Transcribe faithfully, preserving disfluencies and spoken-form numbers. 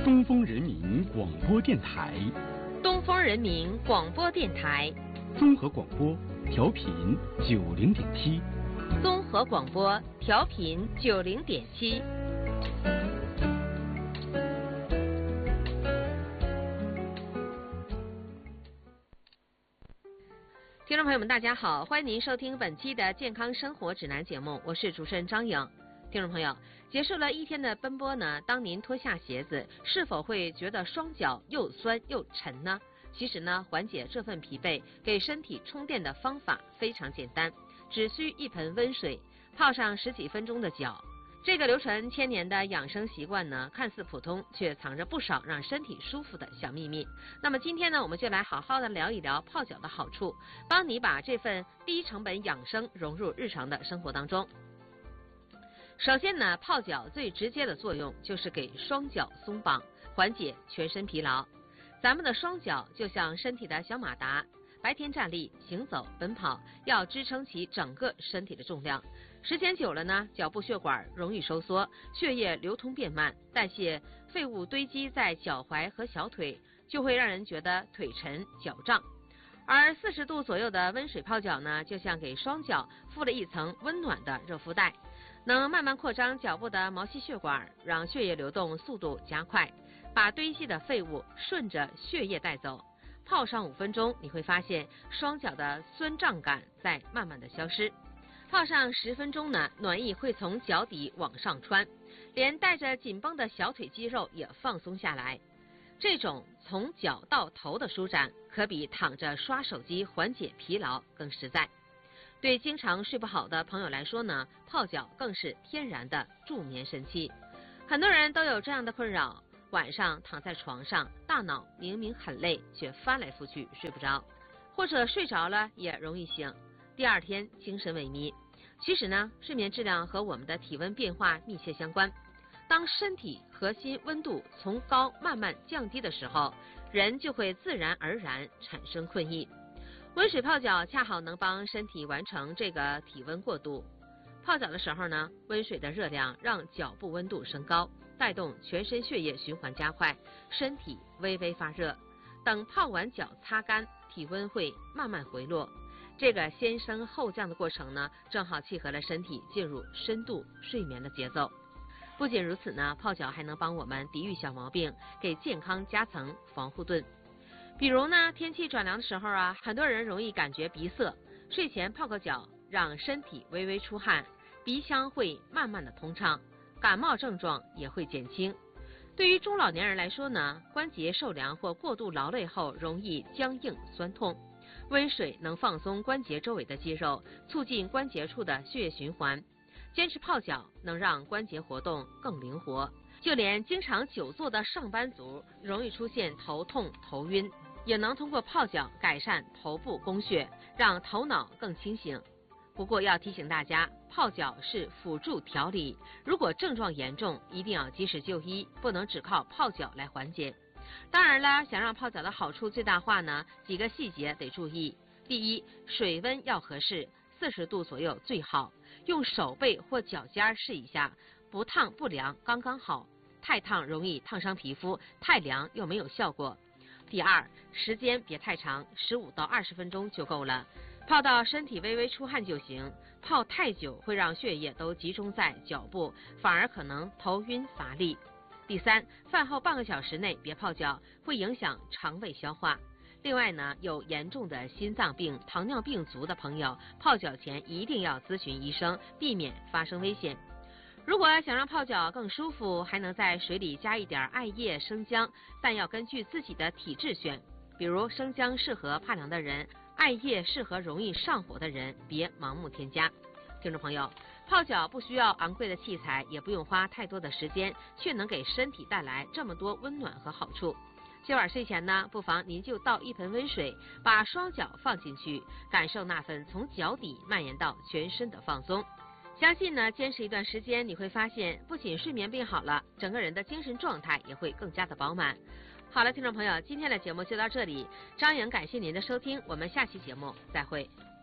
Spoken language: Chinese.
东风人民广播电台， 东风人民广播电台， 综合广播，调频九零点七， 综合广播调频九零点七。听众朋友们，大家好，欢迎您收听本期的健康生活指南节目，我是主持人张颖。听众朋友，结束了一天的奔波呢，当您脱下鞋子，是否会觉得双脚又酸又沉呢？其实呢，缓解这份疲惫，给身体充电的方法非常简单，只需一盆温水，泡上十几分钟的脚。这个流传千年的养生习惯呢，看似普通，却藏着不少让身体舒服的小秘密。那么今天呢，我们就来好好的聊一聊泡脚的好处，帮你把这份低成本养生融入日常的生活当中。首先呢，泡脚最直接的作用就是给双脚松绑，缓解全身疲劳。咱们的双脚就像身体的小马达，白天站立、行走、奔跑，要支撑起整个身体的重量。时间久了呢，脚部血管容易收缩，血液流通变慢，代谢废物堆积在脚踝和小腿，就会让人觉得腿沉、脚胀。而四十度左右的温水泡脚呢，就像给双脚敷了一层温暖的热敷带，能慢慢扩张脚部的毛细血管，让血液流动速度加快，把堆积的废物顺着血液带走。泡上五分钟，你会发现双脚的酸胀感在慢慢的消失。泡上十分钟呢，暖意会从脚底往上穿，连带着紧绷的小腿肌肉也放松下来。这种从脚到头的舒展，可比躺着刷手机缓解疲劳更实在。对经常睡不好的朋友来说呢，泡脚更是天然的助眠神器。很多人都有这样的困扰，晚上躺在床上，大脑明明很累，却翻来覆去睡不着，或者睡着了也容易醒，第二天精神萎靡。其实呢，睡眠质量和我们的体温变化密切相关。当身体核心温度从高慢慢降低的时候，人就会自然而然产生困意。温水泡脚恰好能帮身体完成这个体温过渡。泡脚的时候呢，温水的热量让脚部温度升高，带动全身血液循环加快，身体微微发热。等泡完脚擦干，体温会慢慢回落。这个先升后降的过程呢，正好契合了身体进入深度睡眠的节奏。不仅如此呢，泡脚还能帮我们抵御小毛病，给健康加层防护盾。比如呢，天气转凉的时候啊，很多人容易感觉鼻塞，睡前泡个脚，让身体微微出汗，鼻腔会慢慢的通畅，感冒症状也会减轻。对于中老年人来说呢，关节受凉或过度劳累后容易僵硬酸痛，温水能放松关节周围的肌肉，促进关节处的血液循环。坚持泡脚能让关节活动更灵活，就连经常久坐的上班族容易出现头痛头晕，也能通过泡脚改善头部供血，让头脑更清醒。不过要提醒大家，泡脚是辅助调理，如果症状严重，一定要及时就医，不能只靠泡脚来缓解。当然了，想让泡脚的好处最大化呢，几个细节得注意。第一，水温要合适，四十度左右最好，用手背或脚尖试一下，不烫不凉刚刚好，太烫容易烫伤皮肤，太凉又没有效果。第二，时间别太长，十五到二十分钟就够了，泡到身体微微出汗就行，泡太久会让血液都集中在脚部，反而可能头晕乏力。第三，饭后半个小时内别泡脚，会影响肠胃消化。另外呢，有严重的心脏病、糖尿病足的朋友，泡脚前一定要咨询医生，避免发生危险。如果想让泡脚更舒服，还能在水里加一点艾叶、生姜，但要根据自己的体质选。比如生姜适合怕凉的人，艾叶适合容易上火的人，别盲目添加。听众朋友，泡脚不需要昂贵的器材，也不用花太多的时间，却能给身体带来这么多温暖和好处。今晚睡前呢，不妨您就倒一盆温水，把双脚放进去，感受那份从脚底蔓延到全身的放松。相信呢，坚持一段时间，你会发现不仅睡眠变好了，整个人的精神状态也会更加的饱满。好了，听众朋友，今天的节目就到这里，张颖感谢您的收听，我们下期节目再会。